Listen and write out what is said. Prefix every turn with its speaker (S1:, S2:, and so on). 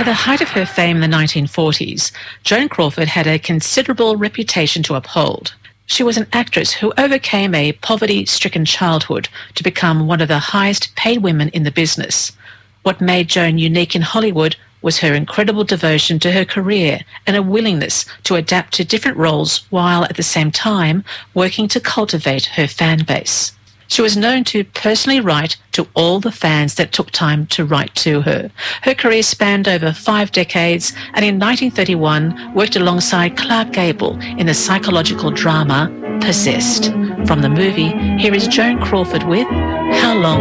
S1: the height of her fame in the 1940s, Joan Crawford had a considerable reputation to uphold. She was an actress who overcame a poverty-stricken childhood to become one of the highest-paid women in the business. What made Joan unique in Hollywood was her incredible devotion to her career and a willingness to adapt to different roles while at the same time working to cultivate her fan base. She was known to personally write to all the fans that took time to write to her. Her career spanned over 5 decades and in 1931 worked alongside Clark Gable in the psychological drama Possessed. From the movie, here is Joan Crawford with How Long